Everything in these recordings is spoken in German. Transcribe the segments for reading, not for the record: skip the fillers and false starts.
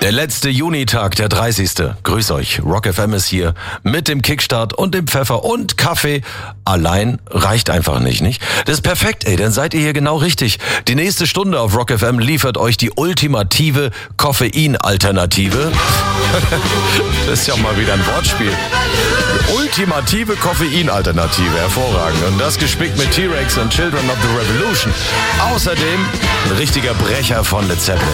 Der letzte Junitag, der 30. Grüß euch, Rock FM ist hier mit dem Kickstart und dem Pfeffer und Kaffee. Allein reicht einfach nicht? Das ist perfekt, dann seid ihr hier genau richtig. Die nächste Stunde auf Rock FM liefert euch die ultimative Koffein-Alternative. Das ist ja mal wieder ein Wortspiel. Die ultimative Koffein-Alternative, hervorragend. Und das gespickt mit T-Rex und Children of the Revolution. Außerdem ein richtiger Brecher von Led Zeppelin.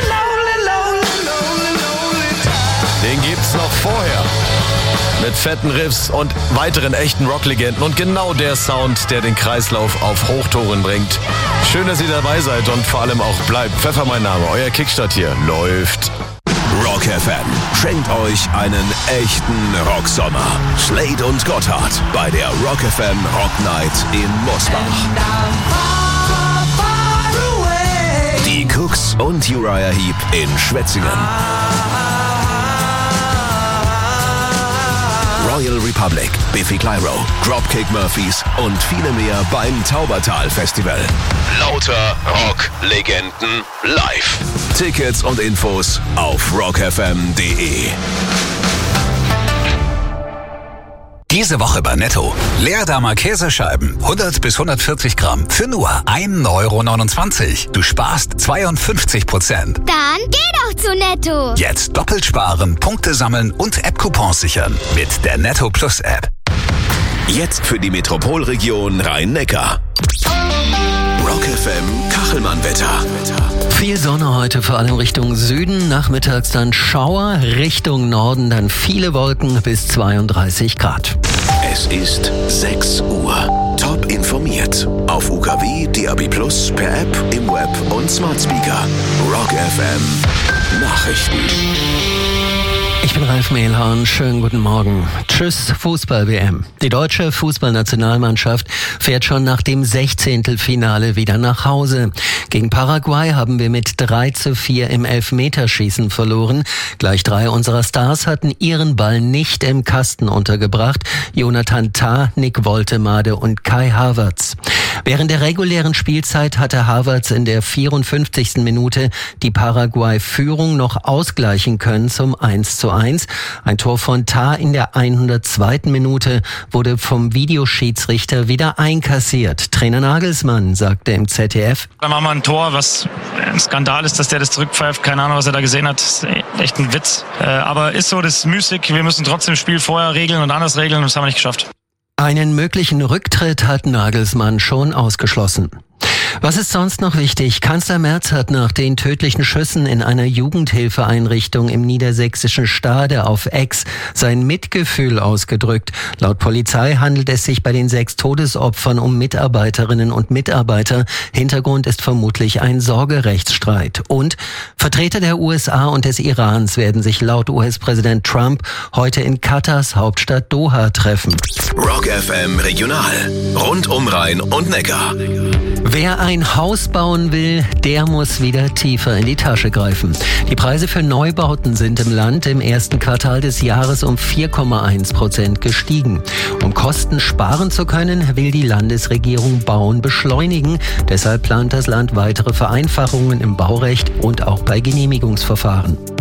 Den gibt's noch vorher. Mit fetten Riffs und weiteren echten Rocklegenden. Und genau der Sound, der den Kreislauf auf Hochtouren bringt. Schön, dass ihr dabei seid und vor allem auch bleibt. Pfeffer mein Name, euer Kickstart hier läuft. Rock FM schenkt euch einen echten Rocksommer. Slade und Gotthard bei der Rock FM Rock Night in Mosbach. Die Cooks und Uriah Heep in Schwetzingen. Royal Republic, Biffy Clyro, Dropkick Murphys und viele mehr beim Taubertal Festival. Lauter Rock-Legenden live. Tickets und Infos auf rockfm.de. Diese Woche bei Netto. Leerdamer Käsescheiben, 100 bis 140 Gramm, für nur 1,29 €. Du sparst 52%. Dann geh doch zu Netto. Jetzt doppelt sparen, Punkte sammeln und App-Coupons sichern. Mit der Netto Plus App. Jetzt für die Metropolregion Rhein-Neckar. Rock FM Kachelmann-Wetter. Viel Sonne heute, vor allem Richtung Süden. Nachmittags dann Schauer, Richtung Norden dann viele Wolken bis 32 Grad. Es ist 6 Uhr. Top informiert. Auf UKW, DAB+, per App, im Web und Smart Speaker. Rock FM Nachrichten. Ich bin Ralf Mehlhorn, schönen guten Morgen. Tschüss Fußball-WM. Die deutsche Fußballnationalmannschaft fährt schon nach dem 16. Finale wieder nach Hause. Gegen Paraguay haben wir mit 3:4 im Elfmeterschießen verloren. Gleich 3 unserer Stars hatten ihren Ball nicht im Kasten untergebracht. Jonathan Tah, Nick Woltemade und Kai Havertz. Während der regulären Spielzeit hatte Havertz in der 54. Minute die Paraguay-Führung noch ausgleichen können zum 1:1. Ein Tor von Tah in der 102. Minute wurde vom Videoschiedsrichter wieder einkassiert. Trainer Nagelsmann sagte im ZDF: Dann machen wir ein Tor, was ein Skandal ist, dass der das zurückpfeift. Keine Ahnung, was er da gesehen hat. Das ist echt ein Witz. Aber ist so, das ist müßig. Wir müssen trotzdem das Spiel vorher regeln und anders regeln. Und das haben wir nicht geschafft. Einen möglichen Rücktritt hat Nagelsmann schon ausgeschlossen. Was ist sonst noch wichtig? Kanzler Merz hat nach den tödlichen Schüssen in einer Jugendhilfeeinrichtung im niedersächsischen Stade auf Ex sein Mitgefühl ausgedrückt. Laut Polizei handelt es sich bei den 6 Todesopfern um Mitarbeiterinnen und Mitarbeiter. Hintergrund ist vermutlich ein Sorgerechtsstreit. Und Vertreter der USA und des Irans werden sich laut US-Präsident Trump heute in Katars Hauptstadt Doha treffen. Rock FM Regional. Rund um Rhein und Neckar. Wer ein Haus bauen will, der muss wieder tiefer in die Tasche greifen. Die Preise für Neubauten sind im Land im ersten Quartal des Jahres um 4,1% gestiegen. Um Kosten sparen zu können, will die Landesregierung Bauen beschleunigen. Deshalb plant das Land weitere Vereinfachungen im Baurecht und auch bei Genehmigungsverfahren.